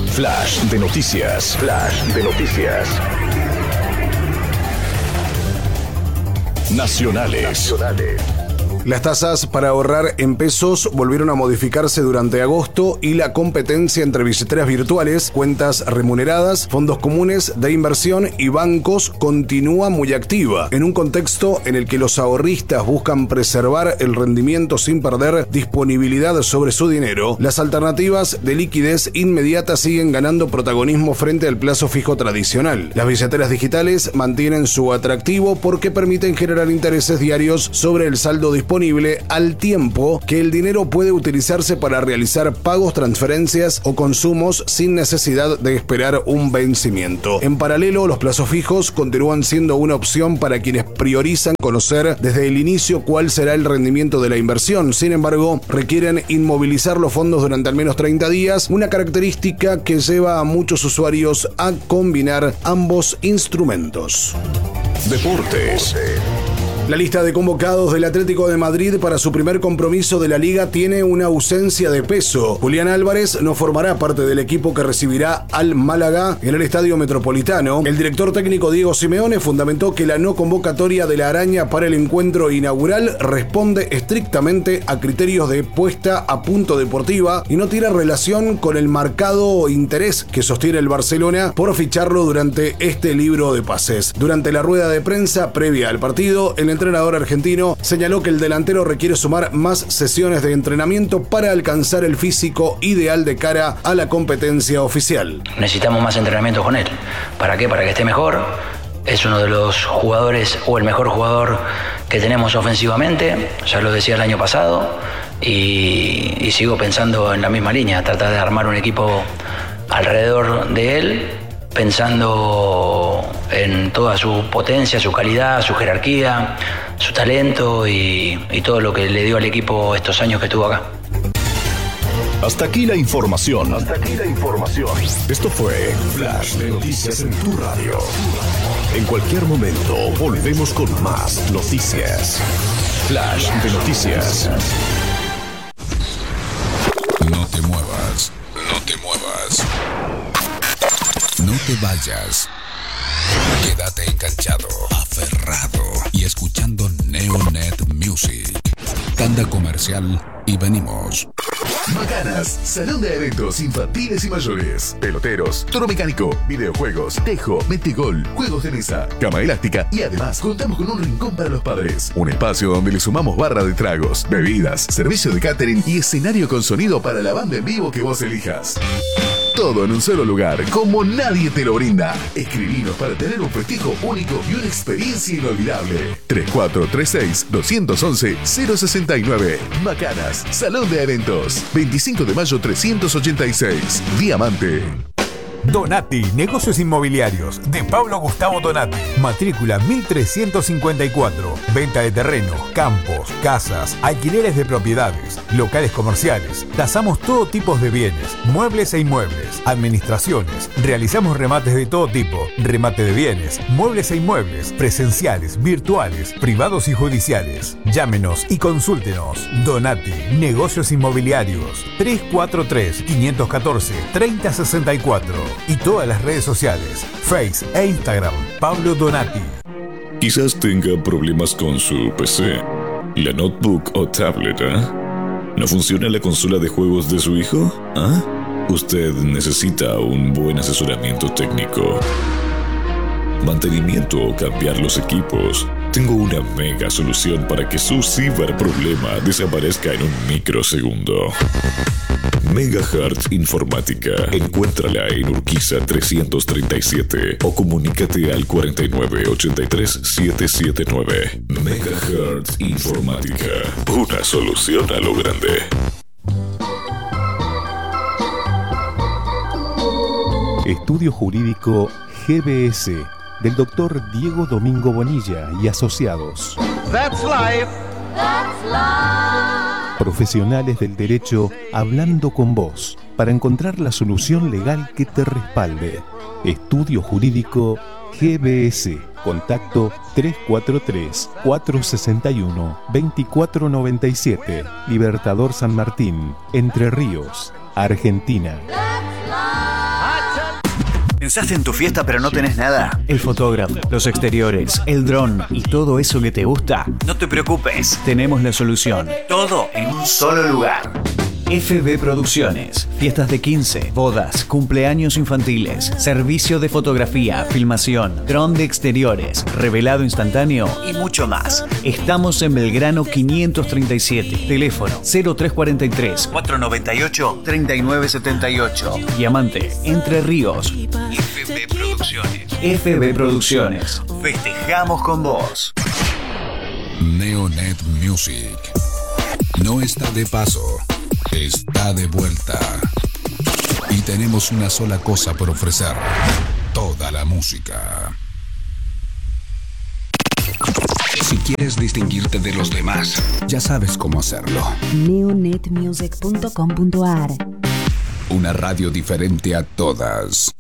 Flash de noticias. Flash de noticias. Nacionales. Las tasas para ahorrar en pesos volvieron a modificarse durante agosto y la competencia entre billeteras virtuales, cuentas remuneradas, fondos comunes de inversión y bancos continúa muy activa, en un contexto en el que los ahorristas buscan preservar el rendimiento sin perder disponibilidad sobre su dinero. Las alternativas de liquidez inmediata siguen ganando protagonismo frente al plazo fijo tradicional. Las billeteras digitales mantienen su atractivo porque permiten generar intereses diarios sobre el saldo disponible al tiempo que el dinero puede utilizarse para realizar pagos, transferencias o consumos sin necesidad de esperar un vencimiento. En paralelo, los plazos fijos continúan siendo una opción para quienes priorizan conocer desde el inicio cuál será el rendimiento de la inversión. Sin embargo, requieren inmovilizar los fondos durante al menos 30 días, una característica que lleva a muchos usuarios a combinar ambos instrumentos. Deportes. La lista de convocados del Atlético de Madrid para su primer compromiso de la Liga tiene una ausencia de peso. Julián Álvarez no formará parte del equipo que recibirá al Málaga en el Estadio Metropolitano. El director técnico Diego Simeone fundamentó que la no convocatoria de la Araña para el encuentro inaugural responde estrictamente a criterios de puesta a punto deportiva y no tiene relación con el marcado interés que sostiene el Barcelona por ficharlo durante este libro de pases. Durante la rueda de prensa previa al partido, el entrenador argentino señaló que el delantero requiere sumar más sesiones de entrenamiento para alcanzar el físico ideal de cara a la competencia oficial. Necesitamos más entrenamiento con él. ¿Para qué? Para que esté mejor. Es uno de los jugadores o el mejor jugador que tenemos ofensivamente, ya lo decía el año pasado, y sigo pensando en la misma línea, tratar de armar un equipo alrededor de él, pensando en toda su potencia, su calidad, su jerarquía, su talento y todo lo que le dio al equipo estos años que estuvo acá. Hasta aquí la información. Esto fue Flash de Noticias en tu radio. En cualquier momento volvemos con más noticias. Flash de Noticias. No te muevas. No te vayas. Quédate enganchado, aferrado y escuchando Neonet Music. Tanda comercial y venimos. Macanas, salón de eventos infantiles y mayores, peloteros, toro mecánico, videojuegos, tejo, metegol, juegos de mesa, cama elástica y además contamos con un rincón para los padres. Un espacio donde le sumamos barra de tragos, bebidas, servicio de catering y escenario con sonido para la banda en vivo que vos elijas. Todo en un solo lugar, como nadie te lo brinda. Escribinos para tener un festejo único y una experiencia inolvidable. 3436-211-069. Macanas, Salón de Eventos. 25 de mayo 386. Diamante. Donati, negocios inmobiliarios, de Pablo Gustavo Donati. Matrícula 1354. Venta de terreno, campos, casas, alquileres de propiedades, locales comerciales. Tasamos todo tipo de bienes, muebles e inmuebles, administraciones. Realizamos remates de todo tipo, remate de bienes, muebles e inmuebles, presenciales, virtuales, privados y judiciales. Llámenos y consúltenos. Donati, negocios inmobiliarios. 343-514-3064. Y todas las redes sociales, Face e Instagram, Pablo Donati. Quizás tenga problemas con su PC, la notebook o tablet, ¿No funciona la consola de juegos de su hijo? Usted necesita un buen asesoramiento técnico, mantenimiento o cambiar los equipos. Tengo una mega solución para que su ciberproblema desaparezca en un microsegundo. Megahertz Informática. Encuéntrala en Urquiza 337 o comunícate al 4983-779. Megahertz Informática. Una solución a lo grande. Estudio Jurídico GBS del Dr. Diego Domingo Bonilla y Asociados. That's life. That's life. Profesionales del derecho hablando con vos para encontrar la solución legal que te respalde. Estudio Jurídico GBS. Contacto 343-461-2497. Libertador San Martín, Entre Ríos, Argentina. That's life. ¿Pensaste en tu fiesta pero no tenés nada? ¿El fotógrafo, los exteriores, el dron y todo eso que te gusta? No te preocupes, tenemos la solución. Todo en un solo lugar. FB Producciones, fiestas de 15, bodas, cumpleaños infantiles, servicio de fotografía, filmación, dron de exteriores, revelado instantáneo y mucho más. Estamos en Belgrano 537, teléfono 0343 498 3978. Diamante, Entre Ríos. FB Producciones. FB Producciones. Festejamos con vos. Neonet Music. No está de paso. Está de vuelta. Y tenemos una sola cosa por ofrecer: toda la música. Si quieres distinguirte de los demás, ya sabes cómo hacerlo. Neonetmusic.com.ar. Una radio diferente a todas.